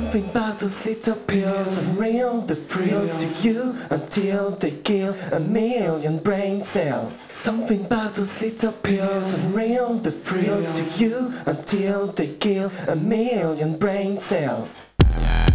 Something about those little pills, unreal, the thrills to you until they kill a million brain cells. Something about those little pills, unreal, the thrills to you until they kill a million brain cells.